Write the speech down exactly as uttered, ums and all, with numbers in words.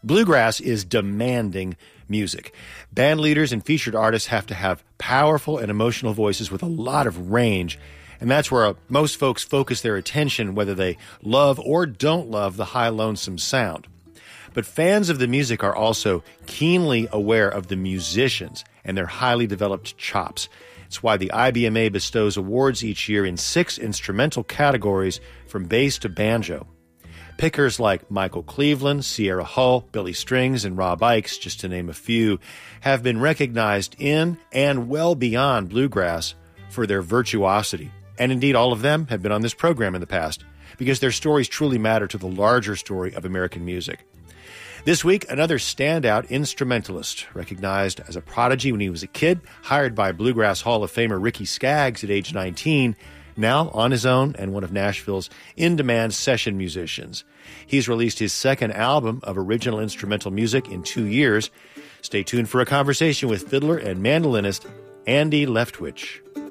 Bluegrass is demanding music. Band leaders and featured artists have to have powerful and emotional voices with a lot of range, and that's where uh, most folks focus their attention, whether they love or don't love the high lonesome sound. But fans of the music are also keenly aware of the musicians and their highly developed chops. It's why the I B M A bestows awards each year in six instrumental categories from bass to banjo. Pickers like Michael Cleveland, Sierra Hull, Billy Strings, and Rob Ickes, just to name a few, have been recognized in and well beyond bluegrass for their virtuosity. And indeed, all of them have been on this program in the past, because their stories truly matter to the larger story of American music. This week, another standout instrumentalist, recognized as a prodigy when he was a kid, hired by Bluegrass Hall of Famer Ricky Skaggs at age nineteen, now on his own and one of Nashville's in-demand session musicians. He's released his second album of original instrumental music in two years. Stay tuned for a conversation with fiddler and mandolinist Andy Leftwich.